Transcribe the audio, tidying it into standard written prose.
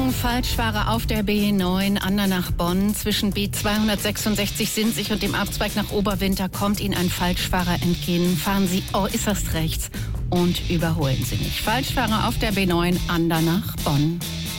Achtung, Falschfahrer auf der B9 Andernach-Bonn. Zwischen B266 Sinzig und dem Abzweig nach Oberwinter kommt Ihnen ein Falschfahrer entgegen. Fahren Sie äußerst rechts und überholen Sie nicht. Falschfahrer auf der B9 Andernach-Bonn.